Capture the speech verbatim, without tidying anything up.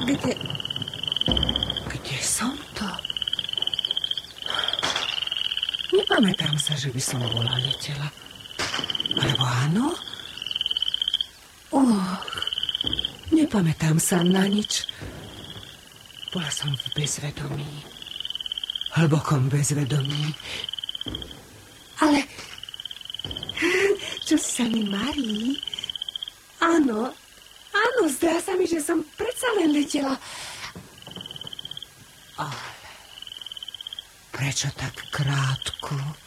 Kde... Kde som to? Nepamätám sa, že by som bola letela. Alebo áno? Och, nepamätám sa na nič. Bola som v bezvedomí. Hlbokom bezvedomí. Ale... Čo sa mi marí? Áno, áno, zdá sa mi, že som predsa len letela. Ale... Prečo tak krátko?